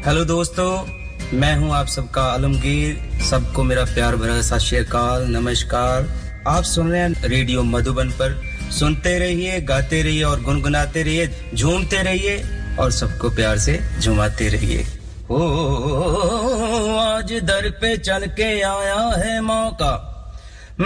Hello दोस्तों, मैं हूं आप सबका आलमगीर। सबको मेरा प्यार भरा सत श्री अकाल, नमस्कार। आप सुन रहे हैं रेडियो मधुबन पर। सुनते रहिए, गाते रहिए और गुनगुनाते रहिए, झूमते रहिए और सबको प्यार से झुमाते रहिए। ओ आज दर पे चल के आया है मौका,